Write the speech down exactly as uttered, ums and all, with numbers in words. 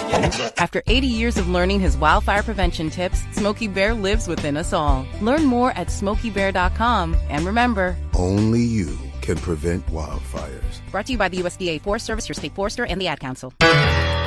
After eighty years of learning his wildfire prevention tips, Smokey Bear lives within us all. Learn more at smokey bear dot com. And remember, only you can prevent wildfires. Brought to you by the U S D A Forest Service, your state forester, and the Ad Council.